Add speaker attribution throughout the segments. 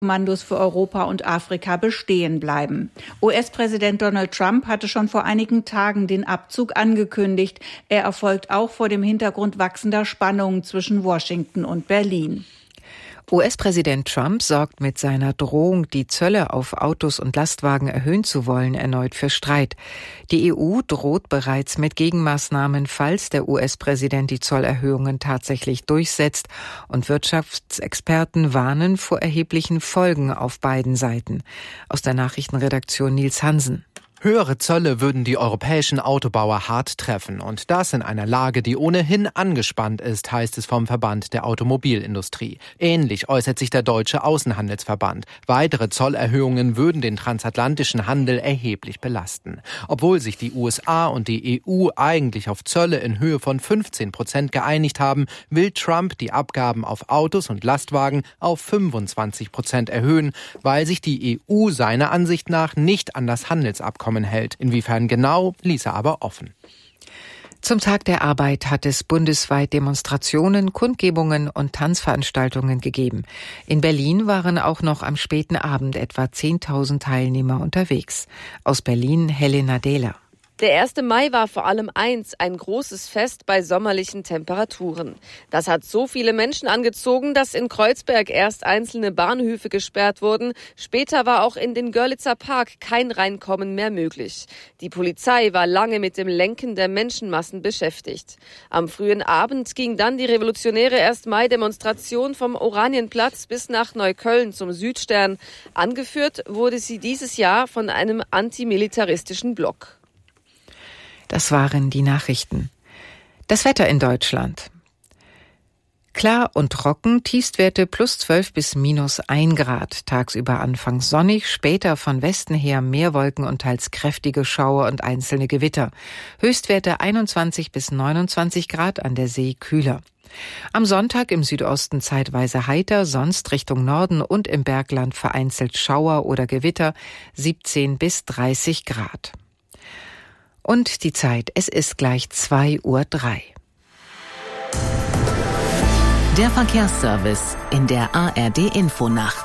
Speaker 1: Kommandos für Europa und Afrika bestehen bleiben. US-Präsident Donald Trump hatte schon vor einigen Tagen den Abzug angekündigt. Er erfolgt auch vor dem Hintergrund wachsender Spannungen zwischen Washington und Berlin.
Speaker 2: US-Präsident Trump sorgt mit seiner Drohung, die Zölle auf Autos und Lastwagen erhöhen zu wollen, erneut für Streit. Die EU droht bereits mit Gegenmaßnahmen, falls der US-Präsident die Zollerhöhungen tatsächlich durchsetzt. Und Wirtschaftsexperten warnen vor erheblichen Folgen auf beiden Seiten. Aus der Nachrichtenredaktion Nils Hansen.
Speaker 3: Höhere Zölle würden die europäischen Autobauer hart treffen. Und das in einer Lage, die ohnehin angespannt ist, heißt es vom Verband der Automobilindustrie. Ähnlich äußert sich der Deutsche Außenhandelsverband. Weitere Zollerhöhungen würden den transatlantischen Handel erheblich belasten. Obwohl sich die USA und die EU eigentlich auf Zölle in Höhe von 15% geeinigt haben, will Trump die Abgaben auf Autos und Lastwagen auf 25% erhöhen, weil sich die EU seiner Ansicht nach nicht an das Handelsabkommen hält. Inwiefern genau, ließ er aber offen.
Speaker 2: Zum Tag der Arbeit hat es bundesweit Demonstrationen, Kundgebungen und Tanzveranstaltungen gegeben. In Berlin waren auch noch am späten Abend etwa 10.000 Teilnehmer unterwegs. Aus Berlin Helena Dehler.
Speaker 4: Der 1. Mai war vor allem ein großes Fest bei sommerlichen Temperaturen. Das hat so viele Menschen angezogen, dass in Kreuzberg erst einzelne Bahnhöfe gesperrt wurden. Später war auch in den Görlitzer Park kein Reinkommen mehr möglich. Die Polizei war lange mit dem Lenken der Menschenmassen beschäftigt. Am frühen Abend ging dann die revolutionäre 1. Mai-Demonstration vom Oranienplatz bis nach Neukölln zum Südstern. Angeführt wurde sie dieses Jahr von einem antimilitaristischen Block.
Speaker 2: Das waren die Nachrichten. Das Wetter in Deutschland. Klar und trocken, Tiefstwerte +12 bis -1 Grad. Tagsüber anfangs sonnig, später von Westen her mehr Wolken und teils kräftige Schauer und einzelne Gewitter. Höchstwerte 21 bis 29 Grad, an der See kühler. Am Sonntag im Südosten zeitweise heiter, sonst Richtung Norden und im Bergland vereinzelt Schauer oder Gewitter, 17 bis 30 Grad. Und die Zeit, es ist gleich 2:03 Uhr.
Speaker 5: Der Verkehrsservice in der ARD-Infonacht.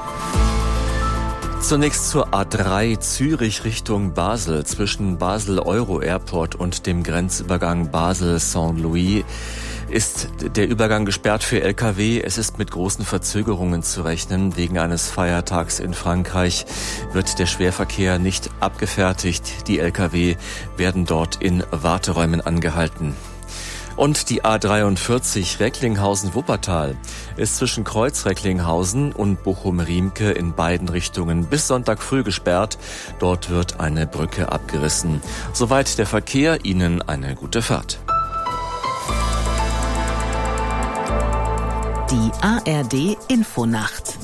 Speaker 6: Zunächst zur A3 Zürich Richtung Basel. Zwischen Basel Euro Airport und dem Grenzübergang Basel-Saint-Louis ist der Übergang gesperrt für Lkw. Es ist mit großen Verzögerungen zu rechnen. Wegen eines Feiertags in Frankreich wird der Schwerverkehr nicht abgefertigt. Die Lkw werden dort in Warteräumen angehalten. Und die A43 Recklinghausen-Wuppertal ist zwischen Kreuz-Recklinghausen und Bochum-Riemke in beiden Richtungen bis Sonntag früh gesperrt. Dort wird eine Brücke abgerissen. Soweit der Verkehr. Ihnen eine gute Fahrt.
Speaker 5: Die ARD-Infonacht.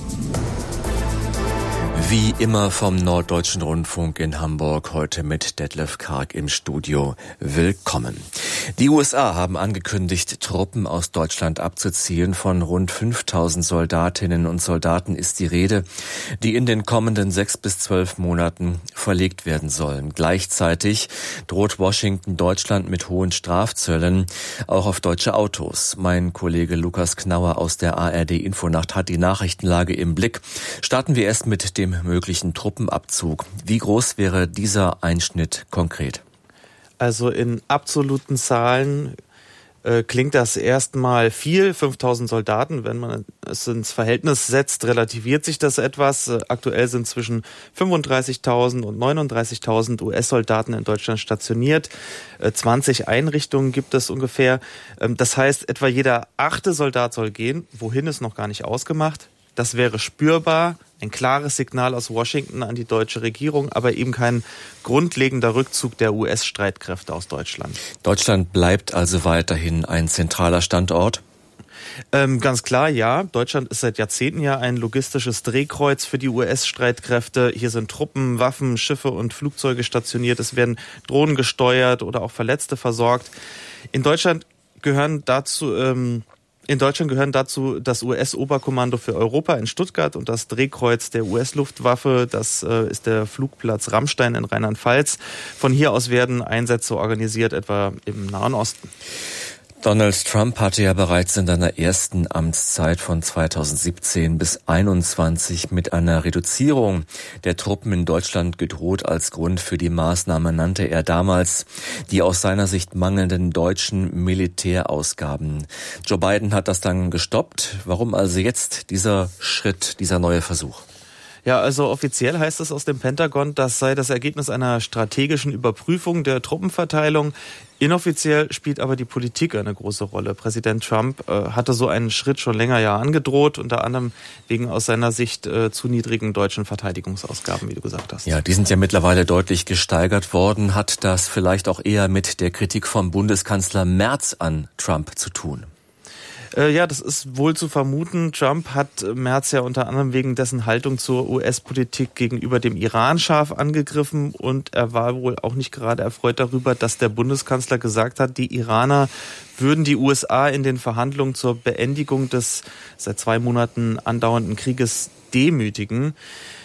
Speaker 6: Wie immer vom Norddeutschen Rundfunk in Hamburg, heute mit Detlef Karg im Studio. Willkommen. Die USA haben angekündigt, Truppen aus Deutschland abzuziehen. Von rund 5.000 Soldatinnen und Soldaten ist die Rede, die in den kommenden 6 bis 12 Monaten verlegt werden sollen. Gleichzeitig droht Washington Deutschland mit hohen Strafzöllen, auch auf deutsche Autos. Mein Kollege Lukas Knauer aus der ARD-Infonacht hat die Nachrichtenlage im Blick. Starten wir erst mit dem möglichen Truppenabzug. Wie groß wäre dieser Einschnitt konkret?
Speaker 7: Also in absoluten Zahlen klingt das erstmal viel, 5.000 Soldaten. Wenn man es ins Verhältnis setzt, relativiert sich das etwas. Aktuell sind zwischen 35.000 und 39.000 US-Soldaten in Deutschland stationiert. 20 Einrichtungen gibt es ungefähr. Das heißt, etwa jeder 8. Soldat soll gehen. Wohin ist noch gar nicht ausgemacht. Das wäre spürbar, ein klares Signal aus Washington an die deutsche Regierung, aber eben kein grundlegender Rückzug der US-Streitkräfte aus Deutschland.
Speaker 6: Deutschland bleibt also weiterhin ein zentraler Standort?
Speaker 7: Ganz klar, ja. Deutschland ist seit Jahrzehnten ja ein logistisches Drehkreuz für die US-Streitkräfte. Hier sind Truppen, Waffen, Schiffe und Flugzeuge stationiert. Es werden Drohnen gesteuert oder auch Verletzte versorgt. In Deutschland gehören dazu das US-Oberkommando für Europa in Stuttgart und das Drehkreuz der US-Luftwaffe. Das ist der Flugplatz Ramstein in Rheinland-Pfalz. Von hier aus werden Einsätze organisiert, etwa im Nahen Osten.
Speaker 6: Donald Trump hatte ja bereits in seiner ersten Amtszeit von 2017 bis 2021 mit einer Reduzierung der Truppen in Deutschland gedroht. Als Grund für die Maßnahme nannte er damals die aus seiner Sicht mangelnden deutschen Militärausgaben. Joe Biden hat das dann gestoppt. Warum also jetzt dieser Schritt, dieser neue Versuch?
Speaker 7: Ja, also offiziell heißt es aus dem Pentagon, das sei das Ergebnis einer strategischen Überprüfung der Truppenverteilung. Inoffiziell spielt aber die Politik eine große Rolle. Präsident Trump hatte so einen Schritt schon länger angedroht, unter anderem wegen aus seiner Sicht zu niedrigen deutschen Verteidigungsausgaben, wie du gesagt hast.
Speaker 6: Ja, die sind ja mittlerweile deutlich gesteigert worden. Hat das vielleicht auch eher mit der Kritik vom Bundeskanzler Merz an Trump zu tun?
Speaker 7: Ja, das ist wohl zu vermuten. Trump hat Merz ja unter anderem wegen dessen Haltung zur US-Politik gegenüber dem Iran scharf angegriffen und er war wohl auch nicht gerade erfreut darüber, dass der Bundeskanzler gesagt hat, die Iraner würden die USA in den Verhandlungen zur Beendigung des seit 2 Monaten andauernden Krieges demütigen.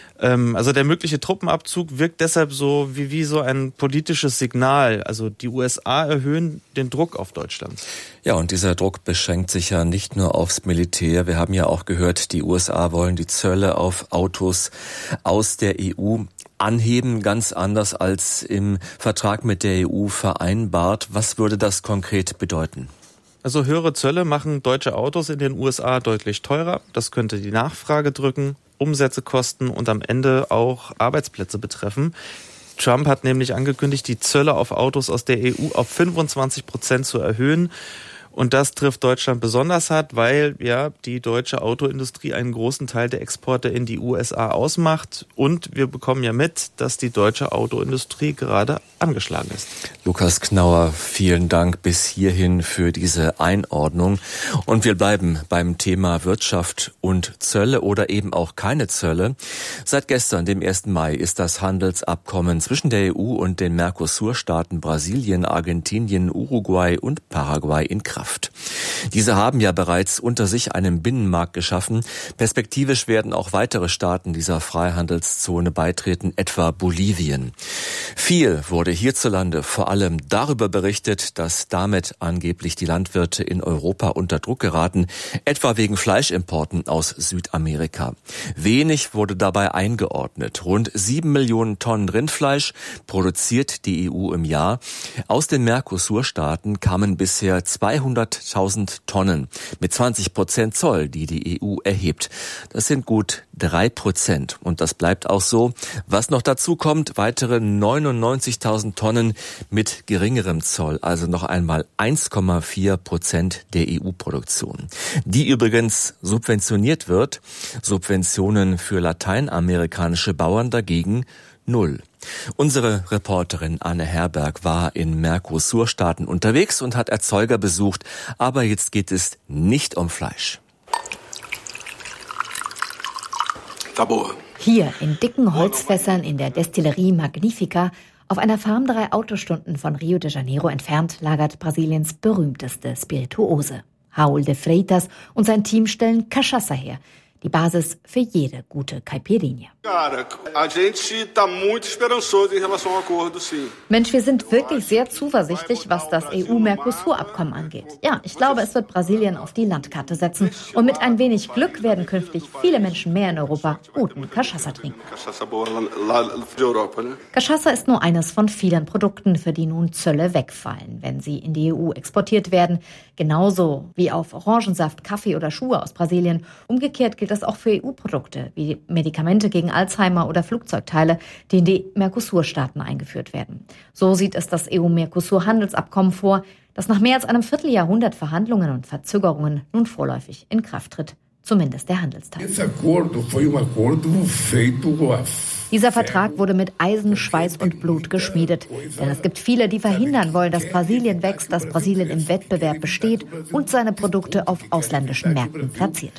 Speaker 7: Also der mögliche Truppenabzug wirkt deshalb so wie so ein politisches Signal. Also die USA erhöhen den Druck auf Deutschland.
Speaker 6: Ja, und dieser Druck beschränkt sich ja nicht nur aufs Militär. Wir haben ja auch gehört, die USA wollen die Zölle auf Autos aus der EU anheben, ganz anders als im Vertrag mit der EU vereinbart. Was würde das konkret bedeuten?
Speaker 7: Also höhere Zölle machen deutsche Autos in den USA deutlich teurer. Das könnte die Nachfrage drücken, Umsätze kosten und am Ende auch Arbeitsplätze betreffen. Trump hat nämlich angekündigt, die Zölle auf Autos aus der EU auf 25% zu erhöhen. Und das trifft Deutschland besonders hart, weil ja die deutsche Autoindustrie einen großen Teil der Exporte in die USA ausmacht. Und wir bekommen ja mit, dass die deutsche Autoindustrie gerade angeschlagen ist.
Speaker 6: Lukas Knauer, vielen Dank bis hierhin für diese Einordnung. Und wir bleiben beim Thema Wirtschaft und Zölle oder eben auch keine Zölle. Seit gestern, dem 1. Mai, ist das Handelsabkommen zwischen der EU und den Mercosur-Staaten Brasilien, Argentinien, Uruguay und Paraguay in Kraft. Diese haben ja bereits unter sich einen Binnenmarkt geschaffen. Perspektivisch werden auch weitere Staaten dieser Freihandelszone beitreten, etwa Bolivien. Viel wurde hierzulande vor allem darüber berichtet, dass damit angeblich die Landwirte in Europa unter Druck geraten, etwa wegen Fleischimporten aus Südamerika. Wenig wurde dabei eingeordnet. Rund 7 Millionen Tonnen Rindfleisch produziert die EU im Jahr. Aus den Mercosur-Staaten kamen bisher 200.000 Tonnen mit 20% Zoll, die die EU erhebt. Das sind gut 3%. Und das bleibt auch so. Was noch dazu kommt, weitere 99.000 Tonnen mit geringerem Zoll, also noch einmal 1,4% der EU-Produktion. Die übrigens subventioniert wird. Subventionen für lateinamerikanische Bauern dagegen 0. Unsere Reporterin Anne Herberg war in Mercosur-Staaten unterwegs und hat Erzeuger besucht. Aber jetzt geht es nicht um Fleisch.
Speaker 8: Hier in dicken Holzfässern in der Destillerie Magnifica, auf einer Farm 3 Autostunden von Rio de Janeiro entfernt, lagert Brasiliens berühmteste Spirituose. Raul de Freitas und sein Team stellen Cachaça her. Die Basis für jede gute Caipirinha. Mensch, wir sind wirklich sehr zuversichtlich, was das EU-Mercosur-Abkommen angeht. Ja, ich glaube, es wird Brasilien auf die Landkarte setzen. Und mit ein wenig Glück werden künftig viele Menschen mehr in Europa guten Cachaça trinken. Cachaça ist nur eines von vielen Produkten, für die nun Zölle wegfallen, wenn sie in die EU exportiert werden. Genauso wie auf Orangensaft, Kaffee oder Schuhe aus Brasilien. Umgekehrt gilt das auch für EU-Produkte, wie Medikamente gegen Alzheimer oder Flugzeugteile, die in die Mercosur-Staaten eingeführt werden. So sieht es das EU-Mercosur-Handelsabkommen vor, das nach mehr als einem Vierteljahrhundert Verhandlungen und Verzögerungen nun vorläufig in Kraft tritt. Zumindest der Handelsteil. Dieser Vertrag wurde mit Eisen, Schweiß und Blut geschmiedet. Denn es gibt viele, die verhindern wollen, dass Brasilien wächst, dass Brasilien im Wettbewerb besteht und seine Produkte auf ausländischen Märkten platziert.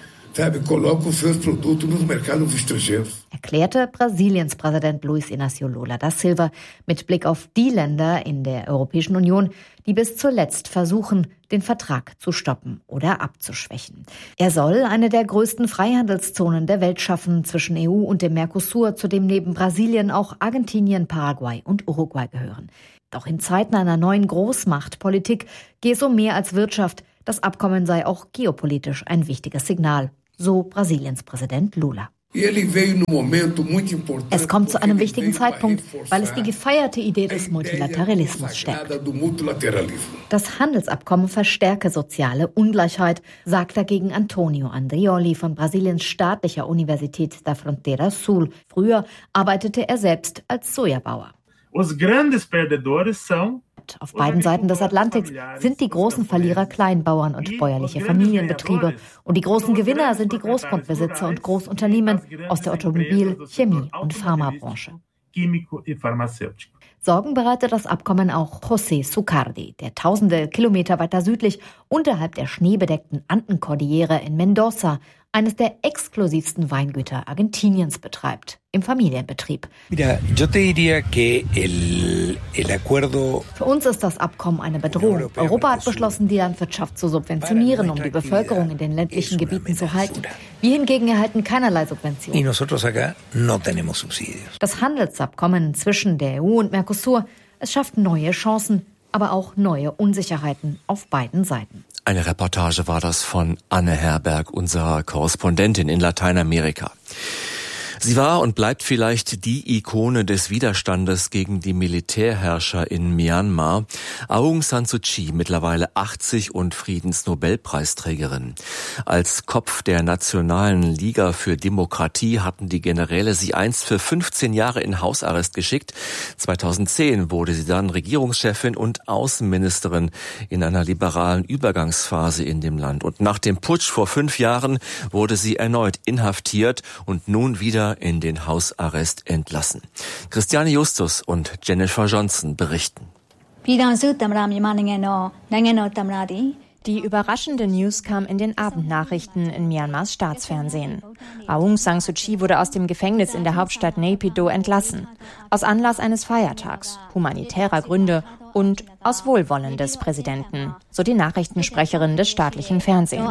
Speaker 8: Erklärte Brasiliens Präsident Luiz Inácio Lula da Silva mit Blick auf die Länder in der Europäischen Union, die bis zuletzt versuchen, den Vertrag zu stoppen oder abzuschwächen. Er soll eine der größten Freihandelszonen der Welt schaffen zwischen EU und dem Mercosur, zu dem neben Brasilien auch Argentinien, Paraguay und Uruguay gehören. Doch in Zeiten einer neuen Großmachtpolitik gehe es um mehr als Wirtschaft. Das Abkommen sei auch geopolitisch ein wichtiges Signal, so Brasiliens Präsident Lula. Es kommt zu einem wichtigen Zeitpunkt, weil es die gefeierte Idee des Multilateralismus stärkt. Das Handelsabkommen verstärke soziale Ungleichheit, sagt dagegen Antonio Andrioli von Brasiliens staatlicher Universität da Fronteira Sul. Früher arbeitete er selbst als Sojabauer. Auf beiden Seiten des Atlantiks sind die großen Verlierer Kleinbauern und bäuerliche Familienbetriebe. Und die großen Gewinner sind die Großgrundbesitzer und Großunternehmen aus der Automobil-, Chemie- und Pharmabranche. Sorgen bereitet das Abkommen auch José Sucardi, der tausende Kilometer weiter südlich unterhalb der schneebedeckten Andenkordillere in Mendoza eines der exklusivsten Weingüter Argentiniens betreibt, im Familienbetrieb. Für uns ist das Abkommen eine Bedrohung. Europa hat beschlossen, die Landwirtschaft zu subventionieren, um die Bevölkerung in den ländlichen Gebieten zu halten. Wir hingegen erhalten keinerlei Subventionen. Das Handelsabkommen zwischen der EU und Mercosur, es schafft neue Chancen, aber auch neue Unsicherheiten auf beiden Seiten.
Speaker 6: Eine Reportage war das von Anne Herberg, unserer Korrespondentin in Lateinamerika. Sie war und bleibt vielleicht die Ikone des Widerstandes gegen die Militärherrscher in Myanmar. Aung San Suu Kyi, mittlerweile 80 und Friedensnobelpreisträgerin. Als Kopf der Nationalen Liga für Demokratie hatten die Generäle sie einst für 15 Jahre in Hausarrest geschickt. 2010 wurde sie dann Regierungschefin und Außenministerin in einer liberalen Übergangsphase in dem Land. Und nach dem Putsch vor 5 Jahren wurde sie erneut inhaftiert und nun wieder in den Hausarrest entlassen. Christiane Justus und Jennifer Johnson berichten.
Speaker 9: Die überraschende News kam in den Abendnachrichten in Myanmars Staatsfernsehen. Aung San Suu Kyi wurde aus dem Gefängnis in der Hauptstadt Naypyidaw entlassen. Aus Anlass eines Feiertags, humanitärer Gründe und aus Wohlwollen des Präsidenten, so die Nachrichtensprecherin des staatlichen Fernsehens.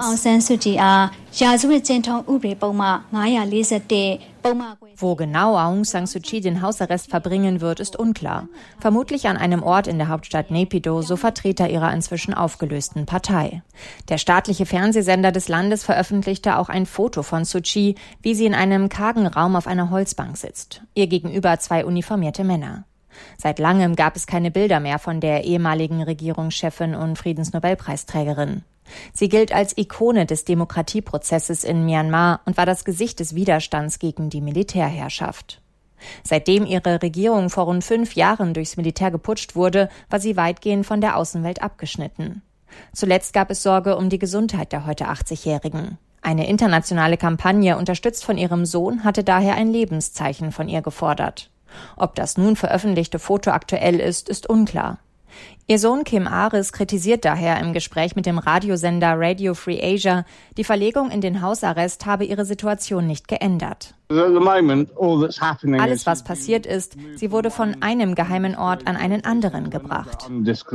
Speaker 9: Wo genau Aung San Suu Kyi den Hausarrest verbringen wird, ist unklar. Vermutlich an einem Ort in der Hauptstadt Naypyidaw, so Vertreter ihrer inzwischen aufgelösten Partei. Der staatliche Fernsehsender des Landes veröffentlichte auch ein Foto von Suu Kyi, wie sie in einem kargen Raum auf einer Holzbank sitzt. Ihr gegenüber 2 uniformierte Männer. Seit langem gab es keine Bilder mehr von der ehemaligen Regierungschefin und Friedensnobelpreisträgerin. Sie gilt als Ikone des Demokratieprozesses in Myanmar und war das Gesicht des Widerstands gegen die Militärherrschaft. Seitdem ihre Regierung vor rund 5 Jahren durchs Militär geputscht wurde, war sie weitgehend von der Außenwelt abgeschnitten. Zuletzt gab es Sorge um die Gesundheit der heute 80-Jährigen. Eine internationale Kampagne, unterstützt von ihrem Sohn, hatte daher ein Lebenszeichen von ihr gefordert. Ob das nun veröffentlichte Foto aktuell ist, ist unklar. Ihr Sohn Kim Aris kritisiert daher im Gespräch mit dem Radiosender Radio Free Asia, die Verlegung in den Hausarrest habe ihre Situation nicht geändert. Alles, was passiert ist, sie wurde von einem geheimen Ort an einen anderen gebracht.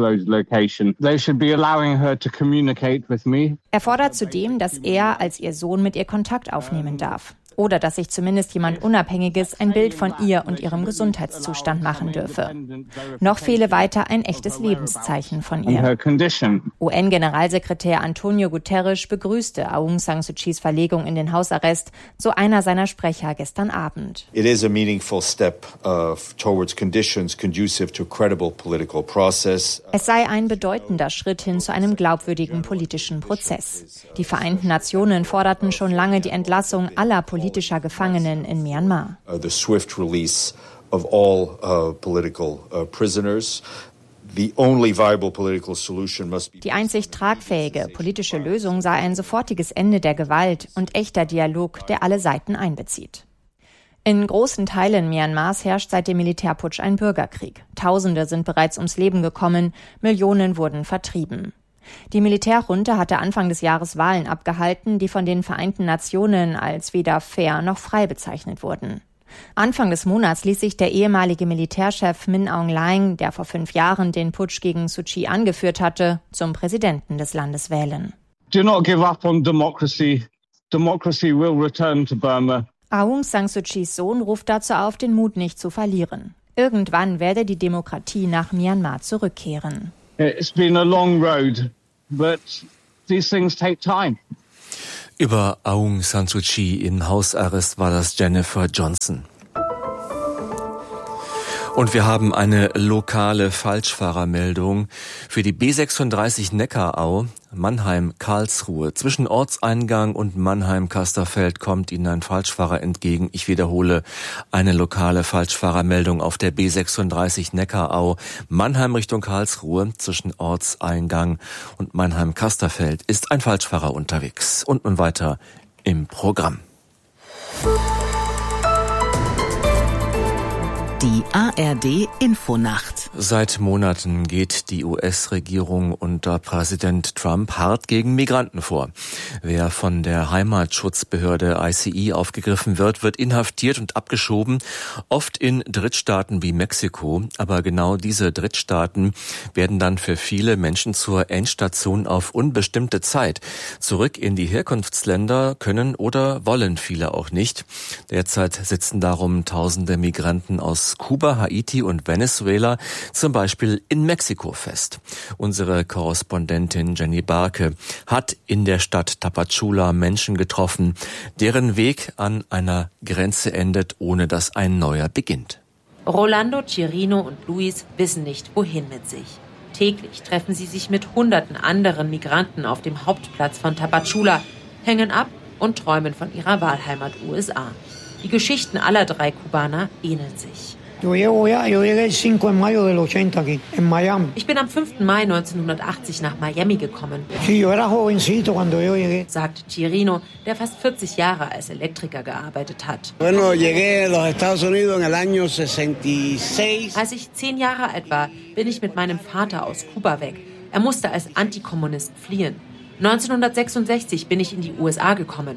Speaker 9: Er fordert zudem, dass er als ihr Sohn mit ihr Kontakt aufnehmen darf. Oder dass sich zumindest jemand Unabhängiges ein Bild von ihr und ihrem Gesundheitszustand machen dürfe. Noch fehle weiter ein echtes Lebenszeichen von ihr. UN-Generalsekretär Antonio Guterres begrüßte Aung San Suu Kyis Verlegung in den Hausarrest, so einer seiner Sprecher gestern Abend.
Speaker 10: Es
Speaker 9: sei ein bedeutender Schritt hin zu einem glaubwürdigen politischen Prozess. Die Vereinten Nationen forderten schon lange die Entlassung aller politischer Gefangenen in Myanmar.
Speaker 10: The swift release of all political prisoners. The only viable political solution must be.
Speaker 9: Die einzig tragfähige politische Lösung sei ein sofortiges Ende der Gewalt und echter Dialog, der alle Seiten einbezieht. In großen Teilen Myanmars herrscht seit dem Militärputsch ein Bürgerkrieg. Tausende sind bereits ums Leben gekommen, Millionen wurden vertrieben. Die Militärjunta hatte Anfang des Jahres Wahlen abgehalten, die von den Vereinten Nationen als weder fair noch frei bezeichnet wurden. Anfang des Monats ließ sich der ehemalige Militärchef Min Aung Hlaing, der vor 5 Jahren den Putsch gegen Suu Kyi angeführt hatte, zum Präsidenten des Landes wählen.
Speaker 11: Do not give up on democracy. Democracy will return to Burma.
Speaker 9: Aung San Suu Kyis Sohn ruft dazu auf, den Mut nicht zu verlieren. Irgendwann werde die Demokratie nach Myanmar zurückkehren.
Speaker 11: It's been a long road, but these things take time.
Speaker 6: Über Aung San Suu Kyi in Hausarrest war das Jennifer Johnson. Und wir haben eine lokale Falschfahrermeldung für die B36 Neckarau, Mannheim-Karlsruhe. Zwischen Ortseingang und Mannheim-Kasterfeld kommt Ihnen ein Falschfahrer entgegen. Ich wiederhole, eine lokale Falschfahrermeldung auf der B36 Neckarau, Mannheim Richtung Karlsruhe. Zwischen Ortseingang und Mannheim-Kasterfeld ist ein Falschfahrer unterwegs. Und nun weiter im Programm.
Speaker 5: Die ARD Infonacht.
Speaker 6: Seit Monaten geht die US-Regierung unter Präsident Trump hart gegen Migranten vor. Wer von der Heimatschutzbehörde ICE aufgegriffen wird, wird inhaftiert und abgeschoben, oft in Drittstaaten wie Mexiko. Aber genau diese Drittstaaten werden dann für viele Menschen zur Endstation auf unbestimmte Zeit. Zurück in die Herkunftsländer können oder wollen viele auch nicht. Derzeit sitzen darum Tausende Migranten aus Kuba, Haiti und Venezuela, zum Beispiel in Mexiko fest. Unsere Korrespondentin Jenny Barke hat in der Stadt Tapachula Menschen getroffen, deren Weg an einer Grenze endet, ohne dass ein neuer beginnt.
Speaker 12: Rolando, Chirino und Luis wissen nicht, wohin mit sich. Täglich treffen sie sich mit Hunderten anderen Migranten auf dem Hauptplatz von Tapachula, hängen ab und träumen von ihrer Wahlheimat USA. Die Geschichten aller drei Kubaner ähneln sich. Ich bin am 5. Mai 1980 nach Miami gekommen, sagt Chirino, der fast 40 Jahre als Elektriker gearbeitet hat. Als ich 10 Jahre alt war, bin ich mit meinem Vater aus Kuba weg. Er musste als Antikommunist fliehen. 1966 bin ich in die USA gekommen,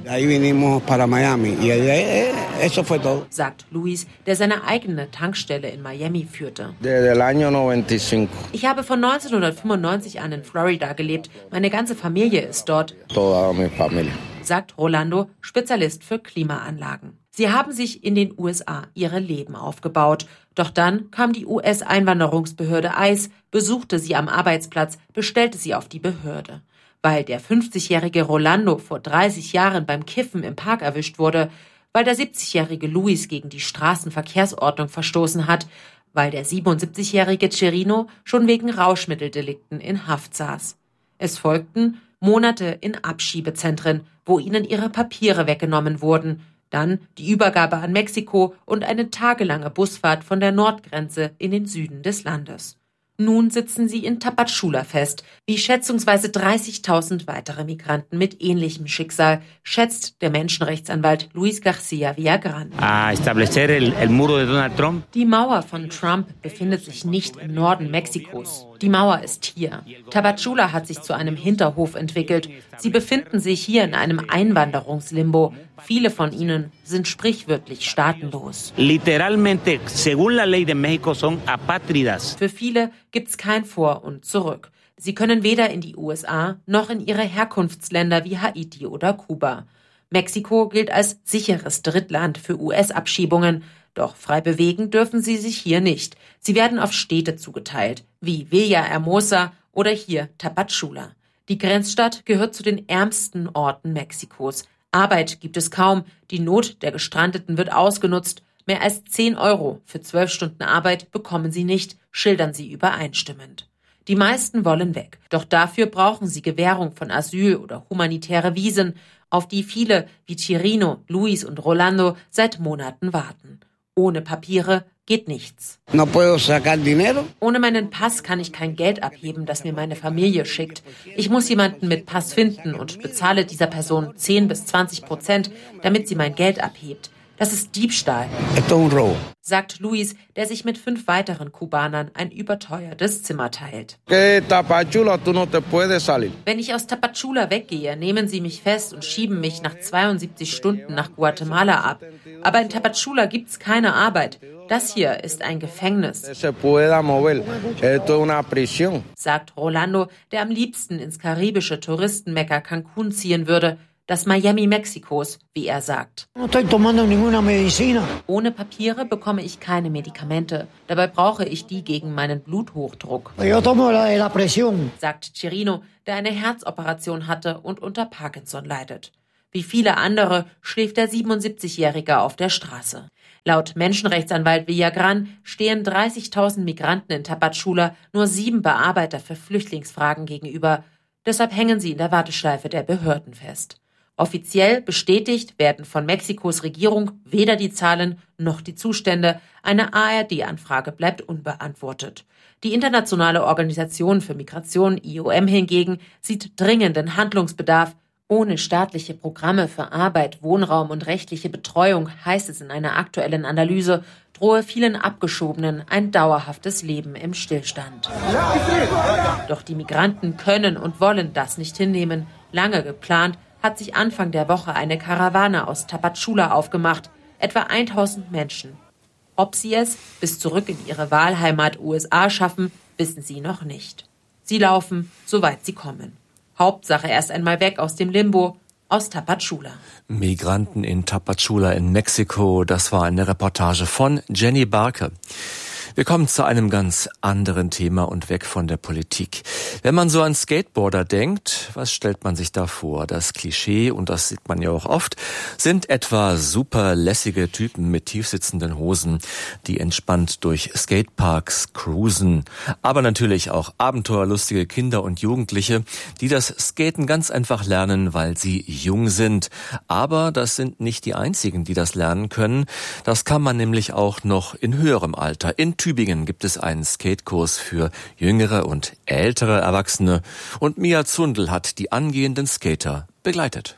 Speaker 12: sagt Luis, der seine eigene Tankstelle in Miami führte. Ich habe von 1995 an in Florida gelebt. Meine ganze Familie ist dort, sagt Rolando, Spezialist für Klimaanlagen. Sie haben sich in den USA ihre Leben aufgebaut. Doch dann kam die US-Einwanderungsbehörde ICE, besuchte sie am Arbeitsplatz, bestellte sie auf die Behörde. Weil der 50-jährige Rolando vor 30 Jahren beim Kiffen im Park erwischt wurde, weil der 70-jährige Luis gegen die Straßenverkehrsordnung verstoßen hat, weil der 77-jährige Chirino schon wegen Rauschmitteldelikten in Haft saß. Es folgten Monate in Abschiebezentren, wo ihnen ihre Papiere weggenommen wurden, dann die Übergabe an Mexiko und eine tagelange Busfahrt von der Nordgrenze in den Süden des Landes. Nun sitzen sie in Tapachula fest, wie schätzungsweise 30.000 weitere Migranten mit ähnlichem Schicksal, schätzt der Menschenrechtsanwalt Luis García Villagrán. Die Mauer von Trump befindet sich nicht im Norden Mexikos. Die Mauer ist hier. Tapachula hat sich zu einem Hinterhof entwickelt. Sie befinden sich hier in einem Einwanderungslimbo. Viele von ihnen sind sprichwörtlich staatenlos. Literalmente, según la ley de México, son apátridas. Für viele gibt's kein Vor und Zurück. Sie können weder in die USA noch in ihre Herkunftsländer wie Haiti oder Kuba. Mexiko gilt als sicheres Drittland für US-Abschiebungen. Doch frei bewegen dürfen sie sich hier nicht. Sie werden auf Städte zugeteilt, wie Villahermosa oder hier Tapachula. Die Grenzstadt gehört zu den ärmsten Orten Mexikos. Arbeit gibt es kaum, die Not der Gestrandeten wird ausgenutzt. Mehr als 10 € für 12 Stunden Arbeit bekommen sie nicht, schildern sie übereinstimmend. Die meisten wollen weg, doch dafür brauchen sie Gewährung von Asyl oder humanitäre Visen, auf die viele wie Chirino, Luis und Rolando seit Monaten warten. Ohne Papiere geht nichts. Ohne meinen Pass kann ich kein Geld abheben, das mir meine Familie schickt. Ich muss jemanden mit Pass finden und bezahle dieser Person 10-20%, damit sie mein Geld abhebt. Das ist Diebstahl, sagt Luis, der sich mit 5 weiteren Kubanern ein überteuertes Zimmer teilt. Wenn ich aus Tapachula weggehe, nehmen sie mich fest und schieben mich nach 72 Stunden nach Guatemala ab. Aber in Tapachula gibt's keine Arbeit. Das hier ist ein Gefängnis, sagt Rolando, der am liebsten ins karibische Touristenmekka Cancún ziehen würde. Das Miami Mexikos, wie er sagt. Ohne Papiere bekomme ich keine Medikamente. Dabei brauche ich die gegen meinen Bluthochdruck, sagt Chirino, der eine Herzoperation hatte und unter Parkinson leidet. Wie viele andere schläft der 77-Jährige auf der Straße. Laut Menschenrechtsanwalt Villagran stehen 30.000 Migranten in Tapachula nur 7 Bearbeiter für Flüchtlingsfragen gegenüber. Deshalb hängen sie in der Warteschleife der Behörden fest. Offiziell bestätigt werden von Mexikos Regierung weder die Zahlen noch die Zustände. Eine ARD-Anfrage bleibt unbeantwortet. Die Internationale Organisation für Migration, IOM, hingegen sieht dringenden Handlungsbedarf. Ohne staatliche Programme für Arbeit, Wohnraum und rechtliche Betreuung, heißt es in einer aktuellen Analyse, drohe vielen Abgeschobenen ein dauerhaftes Leben im Stillstand. Doch die Migranten können und wollen das nicht hinnehmen. Lange geplant, hat sich Anfang der Woche eine Karawane aus Tapachula aufgemacht, etwa 1000 Menschen. Ob sie es bis zurück in ihre Wahlheimat USA schaffen, wissen sie noch nicht. Sie laufen, soweit sie kommen. Hauptsache erst einmal weg aus dem Limbo, aus Tapachula.
Speaker 6: Migranten in Tapachula in Mexiko, das war eine Reportage von Jenny Barke. Wir kommen zu einem ganz anderen Thema und weg von der Politik. Wenn man so an Skateboarder denkt, was stellt man sich da vor? Das Klischee, und das sieht man ja auch oft, sind etwa super lässige Typen mit tiefsitzenden Hosen, die entspannt durch Skateparks cruisen. Aber natürlich auch abenteuerlustige Kinder und Jugendliche, die das Skaten ganz einfach lernen, weil sie jung sind. Aber das sind nicht die einzigen, die das lernen können. Das kann man nämlich auch noch in höherem Alter. In Tübingen gibt es einen Skatekurs für jüngere und ältere Erwachsene und Mia Zundel hat die angehenden Skater begleitet.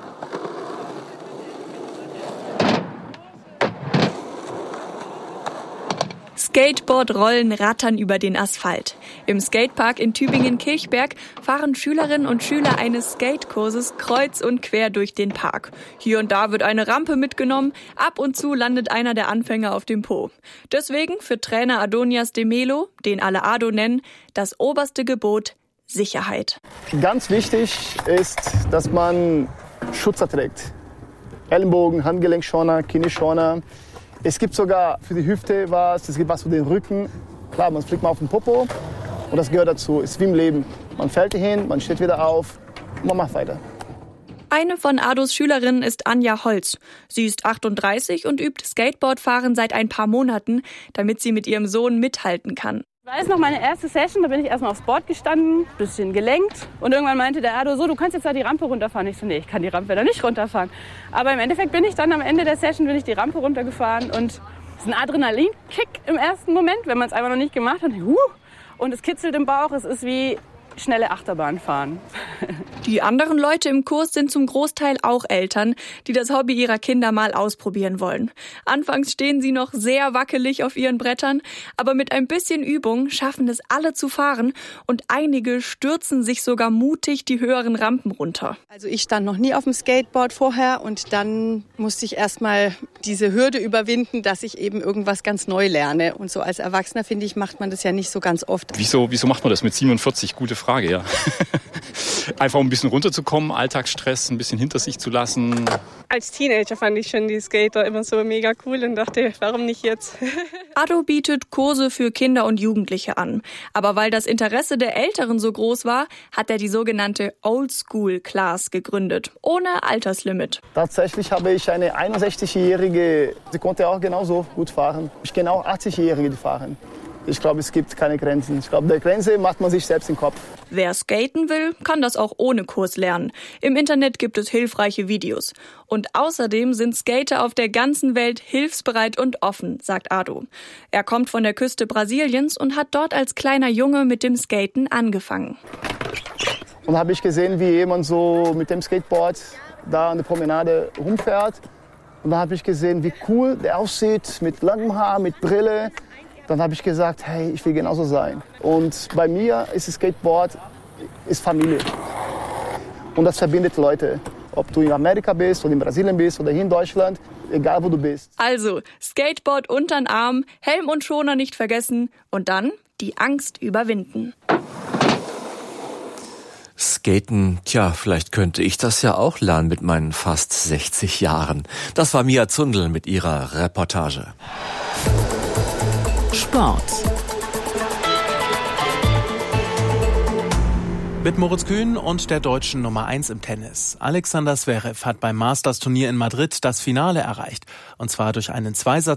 Speaker 13: Skateboard-Rollen rattern über den Asphalt. Im Skatepark in Tübingen-Kilchberg fahren Schülerinnen und Schüler eines Skatekurses kreuz und quer durch den Park. Hier und da wird eine Rampe mitgenommen, ab und zu landet einer der Anfänger auf dem Po. Deswegen für Trainer Adonias de Melo, den alle Ado nennen, das oberste Gebot: Sicherheit.
Speaker 14: Ganz wichtig ist, dass man Schutzer trägt. Ellenbogen, Handgelenkschoner, Knieschoner. Es gibt sogar für die Hüfte was, es gibt was für den Rücken. Klar, man fliegt mal auf den Popo und das gehört dazu. Es ist wie im Leben. Man fällt hin, man steht wieder auf und man macht weiter.
Speaker 13: Eine von Ados Schülerinnen ist Anja Holz. Sie ist 38 und übt Skateboardfahren seit ein paar Monaten, damit sie mit ihrem Sohn mithalten kann.
Speaker 15: Ich weiß noch, meine erste Session, da bin ich erstmal aufs Board gestanden, bisschen gelenkt. Und irgendwann meinte der Ado, so, du kannst jetzt da die Rampe runterfahren. Ich so, nee, ich kann die Rampe da nicht runterfahren. Aber im Endeffekt bin ich dann am Ende der Session die Rampe runtergefahren. Und es ist ein Adrenalinkick im ersten Moment, wenn man es einfach noch nicht gemacht hat. Und es kitzelt im Bauch, es ist wie schnelle Achterbahn fahren.
Speaker 13: Die anderen Leute im Kurs sind zum Großteil auch Eltern, die das Hobby ihrer Kinder mal ausprobieren wollen. Anfangs stehen sie noch sehr wackelig auf ihren Brettern, aber mit ein bisschen Übung schaffen es alle zu fahren und einige stürzen sich sogar mutig die höheren Rampen runter.
Speaker 16: Also ich stand noch nie auf dem Skateboard vorher und dann musste ich erstmal diese Hürde überwinden, dass ich eben irgendwas ganz neu lerne. Und so als Erwachsener, finde ich, macht man das ja nicht so ganz oft.
Speaker 17: Wieso macht man das mit 47? Gute Frage, ja. Einfach um ein bisschen runterzukommen, Alltagsstress ein bisschen hinter sich zu lassen.
Speaker 18: Als Teenager fand ich schon die Skater immer so mega cool und dachte, warum nicht jetzt?
Speaker 13: Ado bietet Kurse für Kinder und Jugendliche an. Aber weil das Interesse der Älteren so groß war, hat er die sogenannte Old School Class gegründet, ohne Alterslimit.
Speaker 14: Tatsächlich habe ich eine 61-Jährige, sie konnte auch genauso gut fahren. Ich kenne auch 80-Jährige, die fahren. Ich glaube, es gibt keine Grenzen. Ich glaube, der Grenze macht man sich selbst im Kopf.
Speaker 13: Wer skaten will, kann das auch ohne Kurs lernen. Im Internet gibt es hilfreiche Videos. Und außerdem sind Skater auf der ganzen Welt hilfsbereit und offen, sagt Ado. Er kommt von der Küste Brasiliens und hat dort als kleiner Junge mit dem Skaten angefangen.
Speaker 14: Und da habe ich gesehen, wie jemand so mit dem Skateboard da an der Promenade rumfährt. Und da habe ich gesehen, wie cool der aussieht, mit langem Haar, mit Brille. Dann habe ich gesagt, hey, ich will genauso sein. Und bei mir ist das Skateboard Familie. Und das verbindet Leute. Ob du in Amerika bist oder in Brasilien bist oder hier in Deutschland, egal wo du bist.
Speaker 13: Also, Skateboard untern Arm, Helm und Schoner nicht vergessen und dann die Angst überwinden.
Speaker 6: Skaten, vielleicht könnte ich das ja auch lernen mit meinen fast 60 Jahren. Das war Mia Zundel mit ihrer Reportage.
Speaker 5: Sport.
Speaker 19: Mit Moritz Kühn und der deutschen Nummer 1 im Tennis. Alexander Zverev hat beim Masters-Turnier in Madrid das Finale erreicht. Und zwar durch einen Zweisatz